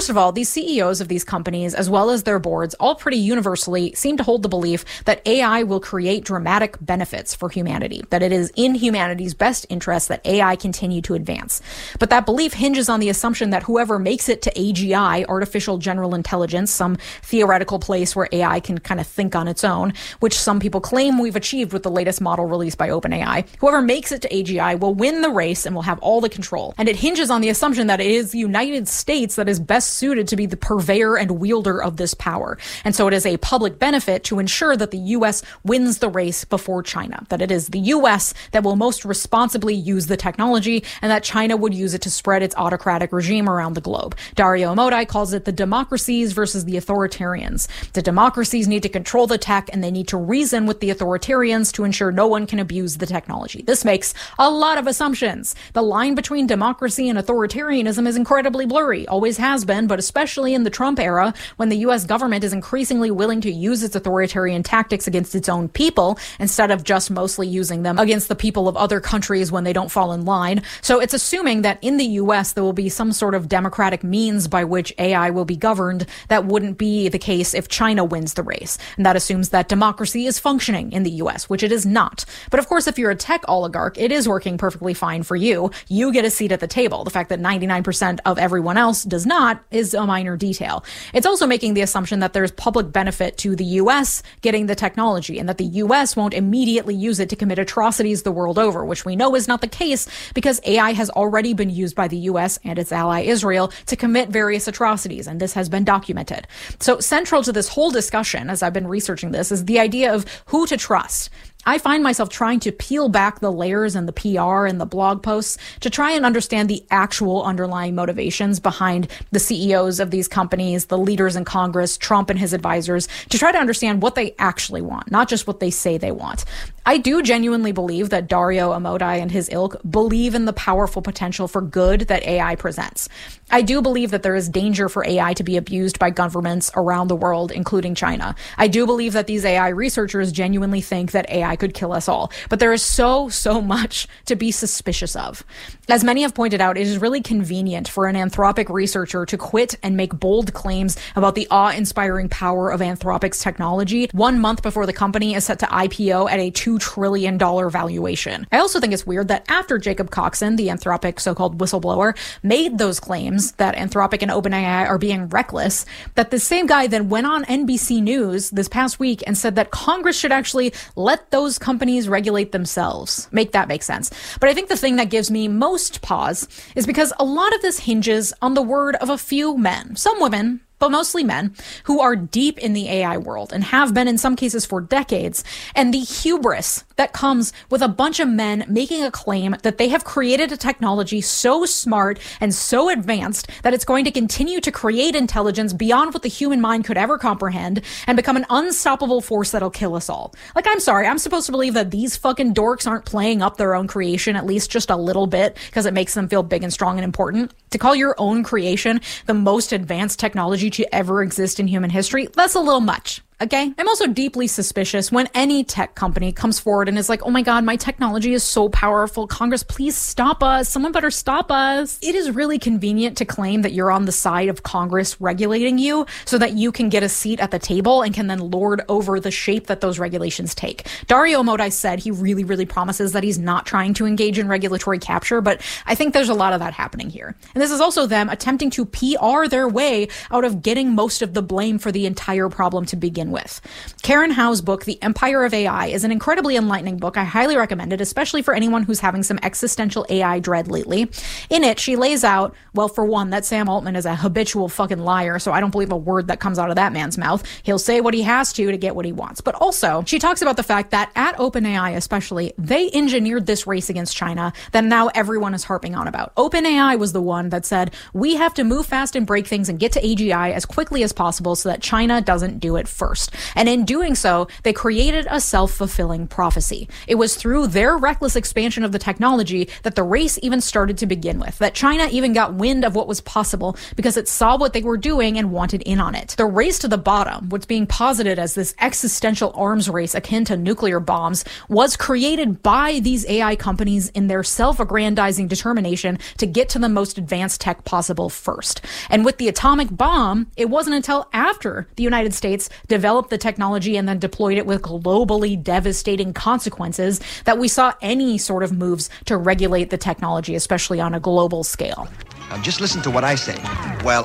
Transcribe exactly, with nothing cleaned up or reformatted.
First of all, these C E Os of these companies, as well as their boards, all pretty universally seem to hold the belief that A I will create dramatic benefits for humanity, that it is in humanity's best interest that A I continue to advance. But that belief hinges on the assumption that whoever makes it to A G I, artificial general intelligence, some theoretical place where A I can kind of think on its own, which some people claim we've achieved with the latest model released by OpenAI, whoever makes it to A G I will win the race and will have all the control. And it hinges on the assumption that it is the United States that is best suited to be the purveyor and wielder of this power. And so it is a public benefit to ensure that the U S wins the race before China, that it is the U S that will most responsibly use the technology and that China would use it to spread its autocratic regime around the globe. Dario Amodei calls it the democracies versus the authoritarians. The democracies need to control the tech and they need to reason with the authoritarians to ensure no one can abuse the technology. This makes a lot of assumptions. The line between democracy and authoritarianism is incredibly blurry, always has been, but especially in the Trump era, when the U S government is increasingly willing to use its authoritarian tactics against its own people instead of just mostly using them against the people of other countries when they don't fall in line. So it's assuming that in the U S there will be some sort of democratic means by which A I will be governed that wouldn't be the case if China wins the race. And that assumes that democracy is functioning in the U S, which it is not. But of course, if you're a tech oligarch, it is working perfectly fine for you. You get a seat at the table. The fact that ninety-nine percent of everyone else does not is a minor detail. It's also making the assumption that there's public benefit to the U S getting the technology and that the U S won't immediately use it to commit atrocities the world over, which we know is not the case because A I has already been used by the U S and its ally Israel to commit various atrocities, and this has been documented. So central to this whole discussion, as I've been researching this, is the idea of who to trust. I find myself trying to peel back the layers and the P R and the blog posts to try and understand the actual underlying motivations behind the C E Os of these companies, the leaders in Congress, Trump and his advisors, to try to understand what they actually want, not just what they say they want. I do genuinely believe that Dario Amodei and his ilk believe in the powerful potential for good that A I presents. I do believe that there is danger for A I to be abused by governments around the world, including China. I do believe that these A I researchers genuinely think that A I could kill us all. But there is so, so much to be suspicious of. As many have pointed out, it is really convenient for an Anthropic researcher to quit and make bold claims about the awe-inspiring power of Anthropic's technology one month before the company is set to I P O at a two trillion dollars valuation. I also think it's weird that after Jacob Coxon, the Anthropic so-called whistleblower, made those claims that Anthropic and OpenAI are being reckless, that the same guy then went on N B C News this past week and said that Congress should actually let those companies regulate themselves. Make that make sense. But I think the thing that gives me most pause is because a lot of this hinges on the word of a few men, some women, but mostly men, who are deep in the A I world and have been in some cases for decades, and the hubris that comes with a bunch of men making a claim that they have created a technology so smart and so advanced that it's going to continue to create intelligence beyond what the human mind could ever comprehend and become an unstoppable force that'll kill us all. Like, I'm sorry, I'm supposed to believe that these fucking dorks aren't playing up their own creation at least just a little bit because it makes them feel big and strong and important. To call your own creation the most advanced technology to ever exist in human history, that's a little much. Okay? I'm also deeply suspicious when any tech company comes forward and is like, oh my God, my technology is so powerful. Congress, please stop us. Someone better stop us. It is really convenient to claim that you're on the side of Congress regulating you so that you can get a seat at the table and can then lord over the shape that those regulations take. Dario Amodei said he really, really promises that he's not trying to engage in regulatory capture, but I think there's a lot of that happening here. And this is also them attempting to P R their way out of getting most of the blame for the entire problem to begin with. Karen Howe's book, The Empire of A I, is an incredibly enlightening book. I highly recommend it, especially for anyone who's having some existential A I dread lately. In it, she lays out, well, for one, that Sam Altman is a habitual fucking liar, so I don't believe a word that comes out of that man's mouth. He'll say what he has to to get what he wants. But also, she talks about the fact that at OpenAI especially, they engineered this race against China that now everyone is harping on about. OpenAI was the one that said, we have to move fast and break things and get to A G I as quickly as possible so that China doesn't do it first. first. And in doing so, they created a self-fulfilling prophecy. It was through their reckless expansion of the technology that the race even started to begin with, that China even got wind of what was possible because it saw what they were doing and wanted in on it. The race to the bottom, what's being posited as this existential arms race akin to nuclear bombs, was created by these A I companies in their self-aggrandizing determination to get to the most advanced tech possible first. And with the atomic bomb, it wasn't until after the United States developed the technology and then deployed it with globally devastating consequences that we saw any sort of moves to regulate the technology, especially on a global scale. Now just listen to what I say. While